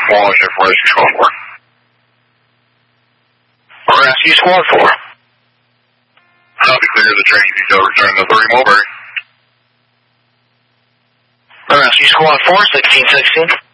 Wallace here for Rescue Squad 4. Rescue Squad 4. I'll be clear of the training detail returning to 30 Mulberry. Rescue Squad 4, 1616.